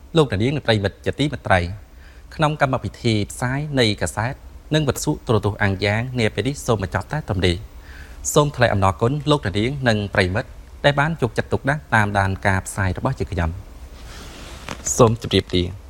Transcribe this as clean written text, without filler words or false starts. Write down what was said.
លោកតានាងប្រិមិត្តជាទីមេត្រីក្នុងកម្មវិធីផ្សាយនៃកាសែតនិងវិទ្យុទូរទស្សន៍អង្គយ៉ាងនាពេលនេះសូមបញ្ចប់តែត្រឹមនេះសូមថ្លែងអំណរគុណលោកតានាងនិងប្រិមិត្តដែលបានយកចិត្តទុកដាក់តាមដានការផ្សាយរបស់ជាខ្ញុំសូមជម្រាបលា